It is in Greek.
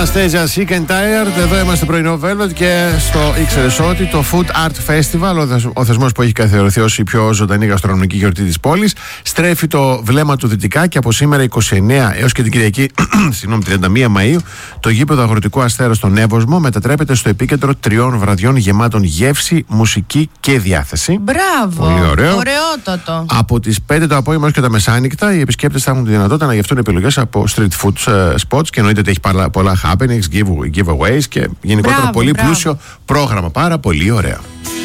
Anastasia Sick and Tired. Εδώ είμαστε πρωινό Velvet και στο ήξερες ότι το Food Art Festival, ο θεσμός που έχει καθιερωθεί ως η πιο ζωντανή γαστρονομική γιορτή της πόλης, στρέφει το βλέμμα του δυτικά και από σήμερα 29 έως και την Κυριακή 31 Μαΐου το γήπεδο Αγροτικού Αστέρα στον Εύωσμο μετατρέπεται στο επίκεντρο 3 βραδιών γεμάτων γεύση, μουσική και διάθεση. Μπράβο! Πολύ ωραίο. Ωραιότατο. Από τις 5 το απόγευμα έως και τα μεσάνυχτα οι επισκέπτες θα έχουν τη δυνατότητα να γευτούν επιλογές από street food spots και εννοείται ότι έχει πολλά happenings, giveaways και γενικότερα πολύ πλούσιο πρόγραμμα. Πάρα πολύ ωραία.